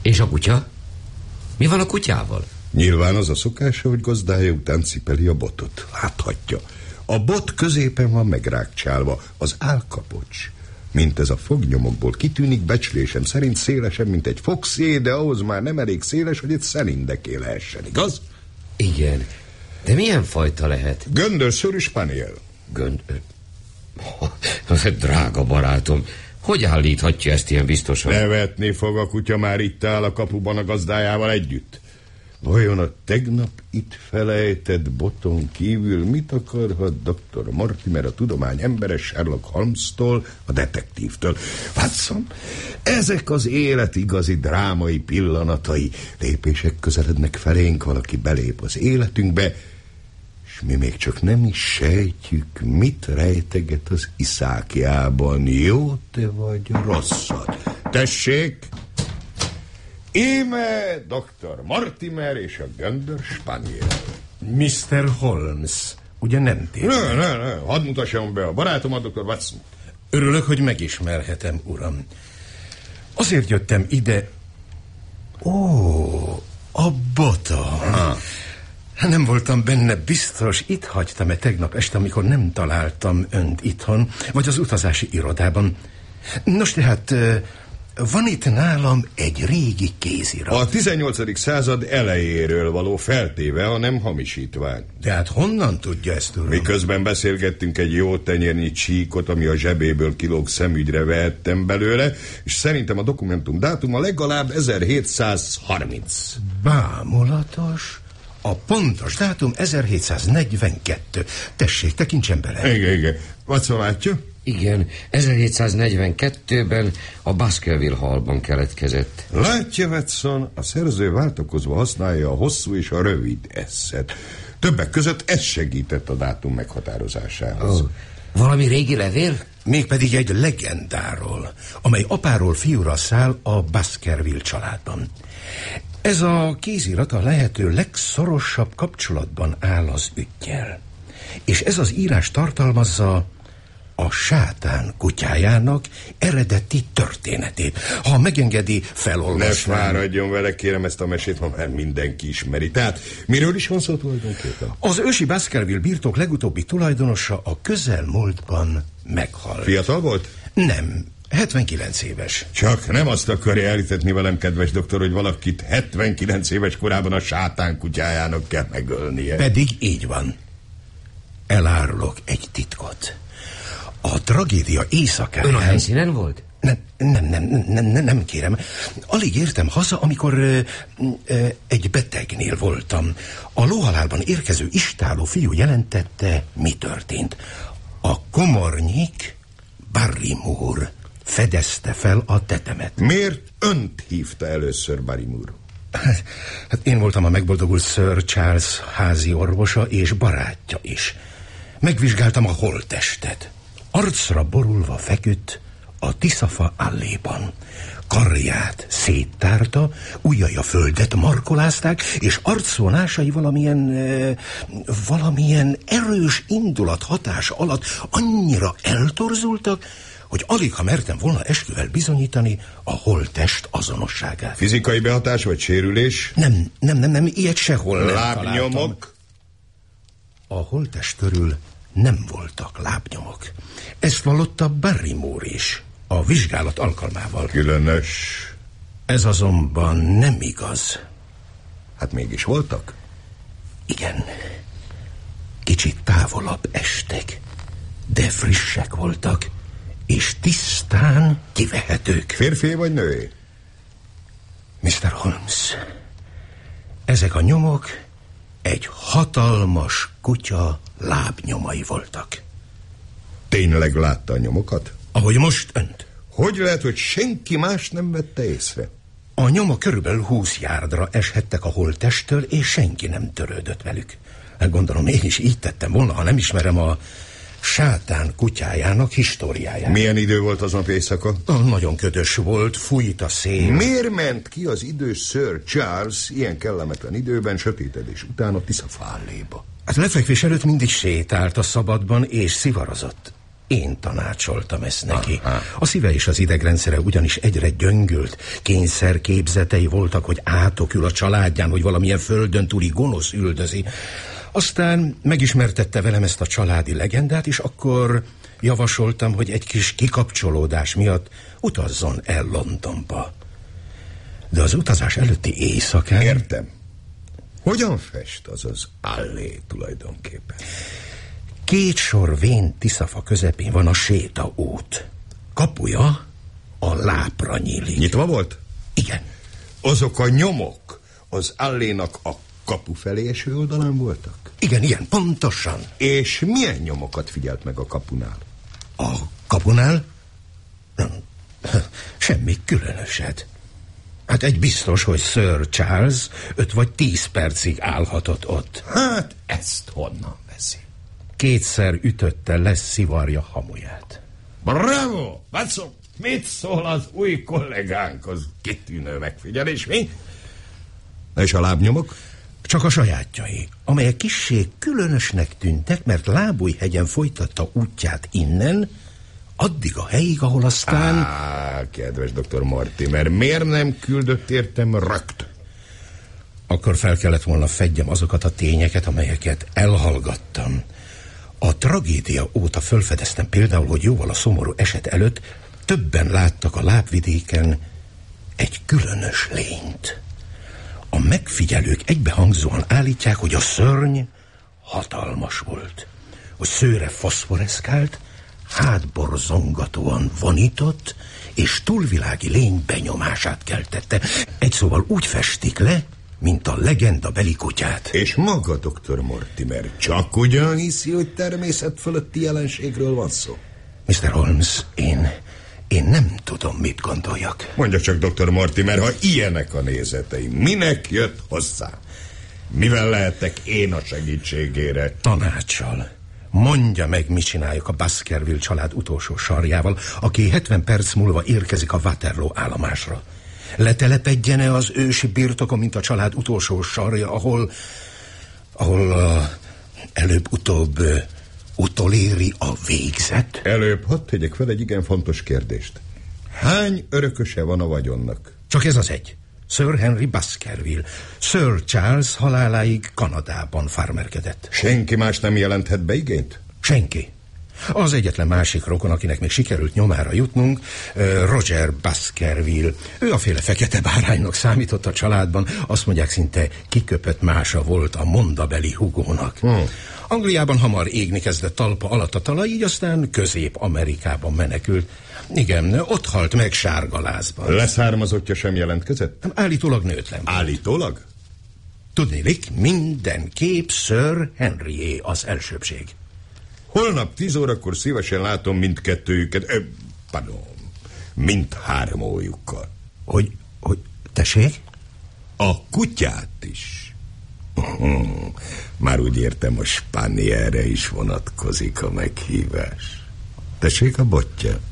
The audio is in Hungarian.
És a kutya? Mi van a kutyával? Nyilván az a szokása, hogy gazdája után cipeli a botot. Láthatja. A bot középen van megrákcsálva, az állkapocs. Mint ez a fognyomokból kitűnik, becslésem szerint szélesebb, mint egy foxé, de ahhoz már nem elég széles, hogy egy szelindeké lehessen, igaz? Igen. De milyen fajta lehet? Göndörszörű spaniel. Drága barátom, hogy állíthatja ezt ilyen biztosan? Nevetni fog, a kutya már itt áll a kapuban a gazdájával együtt. Vajon a tegnap itt felejtett boton kívül mit akarhat dr. Mortimer, a tudomány embere, Sherlock Holmes-tól, a detektívtől? Watson, ezek az élet igazi drámai pillanatai. Lépések közelednek felénk, valaki belép az életünkbe, és mi még csak nem is sejtjük, mit rejteget az iszákjában. Jó te vagy, rosszat? Tessék! Íme dr. Mortimer és a göndör spaniel. Mr. Holmes, ugye nem tény? Ne, hadd mutassam be a barátomat, dr. Watson. Örülök, hogy megismerhetem, uram. Azért jöttem ide... A bota. Nem voltam benne biztos, itt hagytam-e tegnap este, amikor nem találtam önt itthon, vagy az utazási irodában. Nos, tehát... van itt nálam egy régi kézirat. A 18. század elejéről való, feltéve, ha nem hamisítvány. De hát honnan tudja ezt, uram? Miközben beszélgettünk, egy jó tenyérnyi csíkot, ami a zsebéből kilóg, szemügyre vehettem belőle, és szerintem a dokumentum dátuma legalább 1730. Bámulatos. A pontos dátum 1742. Tessék, tekintsen bele. Igen. Watson, látja? Igen, 1742-ben a Baskerville Hallban keletkezett. Látja, Watson, a szerző váltakozva használja a hosszú és a rövid esszet. Többek között ez segített a dátum meghatározásához. Valami régi levél? Mégpedig egy legendáról, amely apáról fiúra száll a Baskerville családban. Ez a kézirat a lehető legszorosabb kapcsolatban áll az üggyel. És ez az írás tartalmazza a sátán kutyájának eredeti történetét. Ha megengedi, felolvasnám. Ne fáradjon vele, kérem, ezt a mesét, ha már mindenki ismeri. Tehát miről is van szó tulajdonképpen? Az ősi Baskerville birtok legutóbbi tulajdonosa a közelmúltban meghalt. Fiatal volt? Nem, 79 éves. Csak nem azt akarja elhitetni velem, kedves doktor, hogy valakit 79 éves korában a sátán kutyájának kell megölnie. Pedig így van. Elárulok egy titkot. A tragédia éjszakáján... Ön a helyszínen volt? Nem, kérem. Alig értem haza, amikor egy betegnél voltam. A lóhalálban érkező istáló fiú jelentette, mi történt. A komornyik Barrymore fedezte fel a tetemet. Miért önt hívta először Barrymore? Hát én voltam a megboldogult Sir Charles házi orvosa és barátja is. Megvizsgáltam a holttestet. Arcra borulva feküdt a Tiszafa alléban. Karját széttárta, ujjai a földet markolázták, és arcvonásai valamilyen erős indulat hatása alatt annyira eltorzultak, hogy alig ha mertem volna esküvel bizonyítani a holttest azonosságát. Fizikai behatás vagy sérülés? Nem, ilyet sehol nem lábnyomok? találtam. A holttest körül nem voltak lábnyomok. Ezt vallotta Barrymore is, a vizsgálat alkalmával. Különös. Ez azonban nem igaz. Hát mégis voltak? Igen. Kicsit távolabb estek, de frissek voltak, és tisztán kivehetők. Férfi vagy női? Mr. Holmes, ezek a nyomok egy hatalmas kutya lábnyomai voltak. Tényleg látta a nyomokat? Ahogy most önt. Hogy lehet, hogy senki más nem vette észre? A nyomok körülbelül 20 yardra eshettek a holttesttől, és senki nem törődött velük. Gondolom én is így tettem volna, ha nem ismerem a sátán kutyájának históriáját. Milyen idő volt aznap éjszaka? Nagyon ködös volt, fújt a szél. Miért ment ki az idős Sir Charles ilyen kellemetlen időben, sötétedés után a Tiszafa alléba? Hát lefekvés előtt mindig sétált a szabadban, és szivarozott. Én tanácsoltam ezt neki. Aha. A szíve és az idegrendszere ugyanis egyre gyöngült. Kényszerképzetei voltak, hogy átokül a családján, hogy valamilyen földön túli gonosz üldözi. Aztán megismertette velem ezt a családi legendát, és akkor javasoltam, hogy egy kis kikapcsolódás miatt utazzon el Londonba. De az utazás előtti éjszakán... Értem. Hogyan fest az az allé tulajdonképpen? 2 sor vén tiszafa közepén van a sétaút. Kapuja a lápra nyílik. Nyitva volt? Igen. Azok a nyomok az allénak a kapu felé eső oldalán voltak? Igen, pontosan. És milyen nyomokat figyelt meg a kapunál? A kapunál? Semmi különöset. Hát egy biztos, hogy Sir Charles 5 vagy 10 percig állhatott ott. Hát ezt honnan veszi? 2-szer ütötte, leszivarja hamuját. Bravo! Watson, mit szól az új kollégánk? Az kitűnő megfigyelés, mi? És a lábnyomok? Csak a sajátjai, amelyek kissé különösnek tűntek, mert Lábújhegyen folytatta útját innen, addig a helyig, ahol aztán... Kedves dr. Mortimer, miért nem küldött értem rögtön? Akkor fel kellett volna fedjem azokat a tényeket, amelyeket elhallgattam. A tragédia óta felfedeztem például, hogy jóval a szomorú eset előtt többen láttak a lábvidéken egy különös lényt. A megfigyelők egybehangzóan állítják, hogy a szörny hatalmas volt, hogy szőre foszforeszkált, hátborzongatóan vonított, és túlvilági lény benyomását keltette. Egy szóval úgy festik le, mint a legenda beli kutyát. És maga, dr. Mortimer, csak ugyan hiszi, hogy természet fölötti jelenségről van szó? Mr. Holmes, én nem tudom, mit gondoljak. Mondja csak, dr. Mortimer, ha ilyenek a nézeteim, minek jött hozzá? Mivel lehetek én a segítségére? Tanácssal. Mondja meg, mit csináljuk a Baskerville család utolsó sarjával, aki 70 perc múlva érkezik a Waterloo állomásra. Letelepedjen-e az ősi birtokon, mint a család utolsó sarja, ahol előbb-utóbb utoléri a végzet? Előbb hadd tegyek fel egy igen fontos kérdést. Hány örököse van a vagyonnak? Csak ez az egy. Sir Henry Baskerville. Sir Charles haláláig Kanadában farmerkedett. Senki más nem jelenthet be igényt? Senki. Az egyetlen másik rokon, akinek még sikerült nyomára jutnunk, Roger Baskerville. Ő a féle fekete báránynak számított a családban. Azt mondják, szinte kiköpött mása volt a mondabeli hugónak. Angliában hamar égni kezdett talpa alatt a talaj, így aztán Közép-Amerikában menekült. Igen, ott halt meg sárgalázban. Leszármazottja sem jelentkezett? Állítólag nőtlen. Állítólag? Tudnélik, mindenképp Sir Henryé az elsőbség. Holnap 10 órakor szívesen látom mindkettőjüket, mindhármójukkal. Hogy tessék? A kutyát is. Már úgy értem, a Spannierre is vonatkozik a meghívás. Tessék a botja.